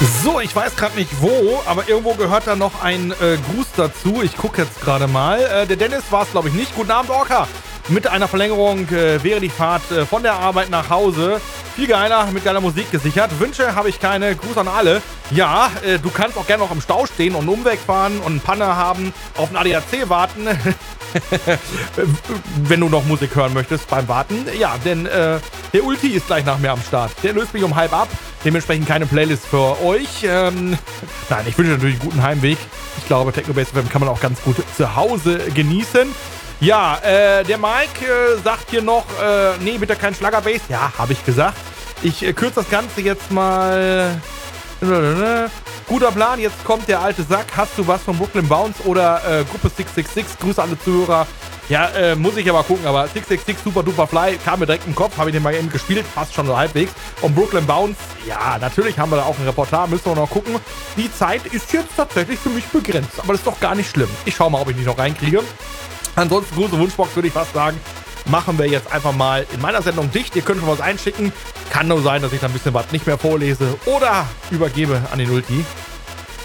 So, ich weiß gerade nicht wo, aber irgendwo gehört da noch ein Gruß dazu. Ich gucke jetzt gerade mal. Der Dennis war es, glaube ich, nicht. Guten Abend, Orca. Mit einer Verlängerung wäre die Fahrt von der Arbeit nach Hause viel geiler, mit geiler Musik gesichert. Wünsche habe ich keine. Gruß an alle. Ja, du kannst auch gerne noch im Stau stehen und einen Umweg fahren und eine Panne haben, auf den ADAC warten. Wenn du noch Musik hören möchtest beim Warten. Ja, denn der Ulti ist gleich nach mir am Start. Der löst mich um halb ab. Dementsprechend keine Playlist für euch. Nein, ich wünsche natürlich einen guten Heimweg. Ich glaube, Techno-Bass FM kann man auch ganz gut zu Hause genießen. Ja, der Mike sagt hier noch, nee, bitte kein Schlagerbass. Ja, habe ich gesagt. Ich kürze das Ganze jetzt mal. Guter Plan, jetzt kommt der alte Sack. Hast du was von Brooklyn Bounce oder Gruppe 666? Grüße alle Zuhörer. Ja, muss ich aber gucken, aber 666 Super Duper Fly kam mir direkt im Kopf, habe ich den mal eben gespielt, passt schon so halbwegs. Und Brooklyn Bounce, ja, natürlich haben wir da auch ein Reportage, müssen wir noch gucken. Die Zeit ist jetzt tatsächlich für mich begrenzt, aber das ist doch gar nicht schlimm. Ich schaue mal, ob ich die noch reinkriege. Ansonsten, große Wunschbox würde ich fast sagen, machen wir jetzt einfach mal in meiner Sendung dicht. Ihr könnt schon was einschicken. Kann nur sein, dass ich da ein bisschen was nicht mehr vorlese oder übergebe an den Ulti.